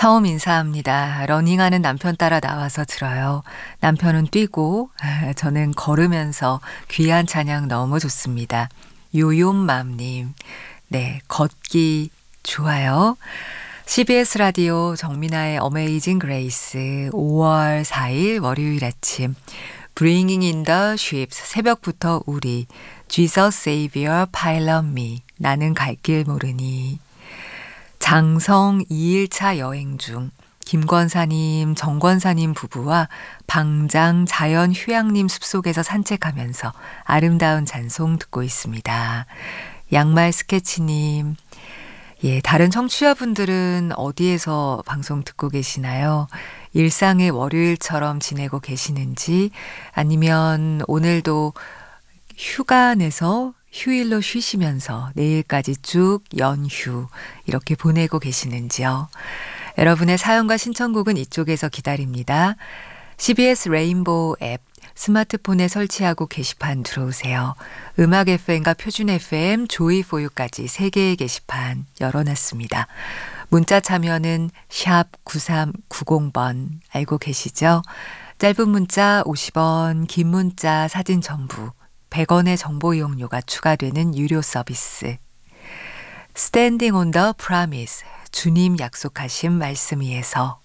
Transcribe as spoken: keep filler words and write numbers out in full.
처음 인사합니다. 러닝하는 남편 따라 나와서 들어요. 남편은 뛰고 저는 걸으면서 귀한 찬양 너무 좋습니다. 요요맘님, 네, 걷기 좋아요. 씨비에스 라디오 정민아의 어메이징 그레이스 오월 사일 월요일 아침 Bringing in the ships 새벽부터 우리 Jesus Savior Pilot Me 나는 갈 길 모르니 장성 이 일차 여행 중 김권사님, 정권사님 부부와 방장 자연휴양림 숲속에서 산책하면서 아름다운 찬송 듣고 있습니다. 양말 스케치님, 예, 다른 청취자분들은 어디에서 방송 듣고 계시나요? 일상의 월요일처럼 지내고 계시는지 아니면 오늘도 휴가 내서 휴일로 쉬시면서 내일까지 쭉 연휴 이렇게 보내고 계시는지요? 여러분의 사연과 신청곡은 이쪽에서 기다립니다. 씨비에스 레인보우 앱 스마트폰에 설치하고 게시판 들어오세요. 음악 에프엠과 표준 에프엠, 조이 포유까지 세 개의 게시판 열어놨습니다. 문자 참여는 샵 구삼구공 번 알고 계시죠? 짧은 문자 오십 원, 긴 문자 사진 첨부 백 원의 정보 이용료가 추가되는 유료 서비스. Standing on the Promise, 주님 약속하신 말씀 위에서